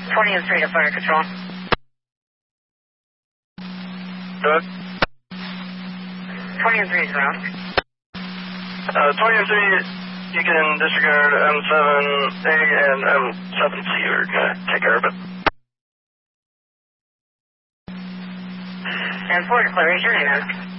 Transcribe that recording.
20 and 3 to fire control. Good. 20 and 3 is ground. 20 and 3, you can disregard M7A and M7C. We're going to take care of it. And 4 declare, is your name, man?